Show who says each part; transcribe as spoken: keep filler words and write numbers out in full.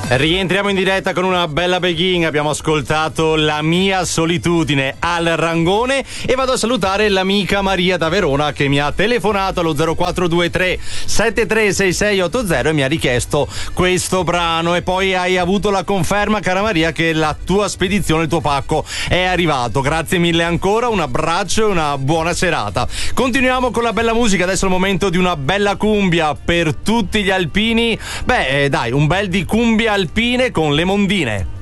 Speaker 1: Rientriamo in diretta con una bella begin. Abbiamo ascoltato La mia solitudine al Rangone e vado a salutare l'amica Maria da Verona che mi ha telefonato allo zero quattro due tre sette tre sei sei otto zero e mi ha richiesto questo brano. E poi hai avuto la conferma, cara Maria, che la tua spedizione, il tuo pacco è arrivato. Grazie mille ancora, un abbraccio e una buona serata. Continuiamo con la bella musica. Adesso è il momento di una bella cumbia per tutti gli alpini. Beh, dai, un bel di cumbia alpine con le mondine.